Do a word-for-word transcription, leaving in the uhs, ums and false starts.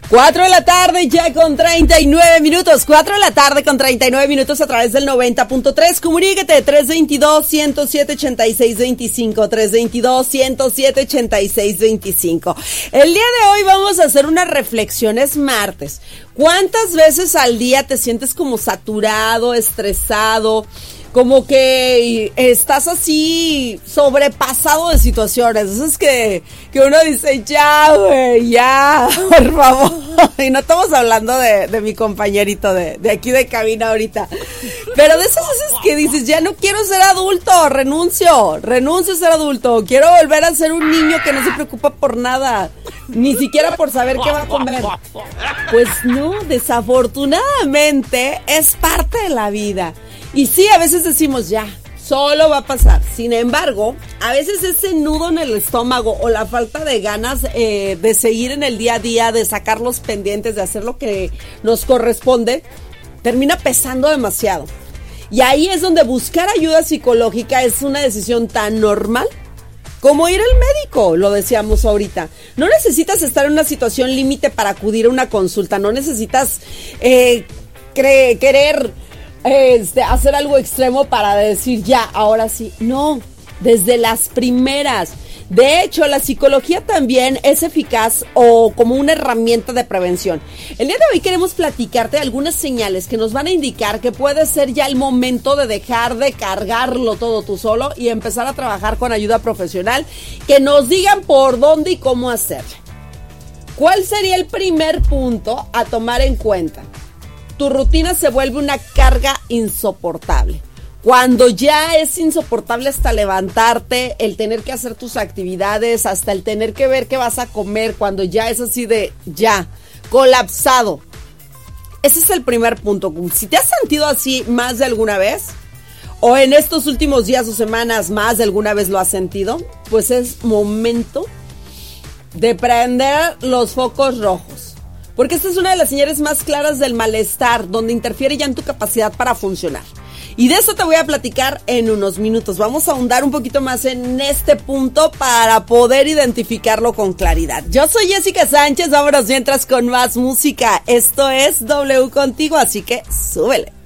cuatro de la tarde ya con treinta y nueve minutos. cuatro de la tarde con treinta y nueve minutos a través del noventa punto tres. Comuníquete tres veintidós, ciento siete, ochenta y seis veinticinco. tres veintidós, ciento siete, ochenta y seis veinticinco. El día de hoy vamos a hacer una reflexión. Es martes. ¿Cuántas veces al día te sientes como saturado, estresado? Como que estás así sobrepasado de situaciones. Eso es que, que uno dice, ya, güey, ya, por favor. Y no estamos hablando de, de mi compañerito de, de aquí de cabina ahorita. Pero de esas veces que dices, ya no quiero ser adulto, renuncio, renuncio a ser adulto. Quiero volver a ser un niño que no se preocupa por nada, ni siquiera por saber qué va a comer. Pues no, desafortunadamente es parte de la vida. Y sí, a veces decimos ya, solo va a pasar. Sin embargo, a veces ese nudo en el estómago o la falta de ganas eh, de seguir en el día a día, de sacar los pendientes, de hacer lo que nos corresponde, termina pesando demasiado. Y ahí es donde buscar ayuda psicológica es una decisión tan normal como ir al médico, lo decíamos ahorita. No necesitas estar en una situación límite para acudir a una consulta, no necesitas eh, cre- querer... Este, hacer algo extremo para decir ya, ahora sí. No, desde las primeras. De hecho, la psicología también es eficaz o como una herramienta de prevención. El día de hoy queremos platicarte algunas señales que nos van a indicar que puede ser ya el momento de dejar de cargarlo todo tú solo y empezar a trabajar con ayuda profesional, que nos digan por dónde y cómo hacerlo. ¿Cuál sería el primer punto a tomar en cuenta? Tu rutina se vuelve una carga insoportable. Cuando ya es insoportable hasta levantarte, el tener que hacer tus actividades, hasta el tener que ver qué vas a comer, cuando ya es así de ya, colapsado. Ese es el primer punto. Si te has sentido así más de alguna vez, o en estos últimos días o semanas más de alguna vez lo has sentido, pues es momento de prender los focos rojos. Porque esta es una de las señales más claras del malestar, donde interfiere ya en tu capacidad para funcionar. Y de eso te voy a platicar en unos minutos. Vamos a ahondar un poquito más en este punto para poder identificarlo con claridad. Yo soy Jessica Sánchez, vámonos mientras con más música. Esto es W Contigo, así que súbele.